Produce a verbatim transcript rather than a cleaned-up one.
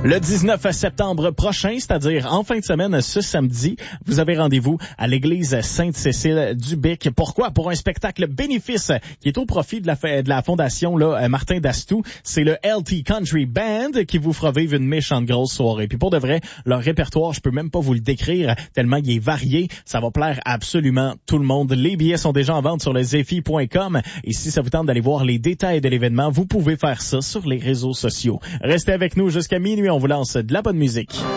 Le dix-neuf septembre prochain, c'est-à-dire en fin de semaine, ce samedi, vous avez rendez-vous à l'église Sainte-Cécile du Bic. Pourquoi? Pour un spectacle bénéfice qui est au profit de la, de la fondation là, Martin Dastou. C'est le L T Country Band qui vous fera vivre une méchante grosse soirée. Puis pour de vrai, leur répertoire, je peux même pas vous le décrire tellement il est varié. Ça va plaire à absolument tout le monde. Les billets sont déjà en vente sur le zephy point com. Et si ça vous tente d'aller voir les détails de l'événement, vous pouvez faire ça sur les réseaux sociaux. Restez avec nous jusqu'à minuit. On vous lance de la bonne musique.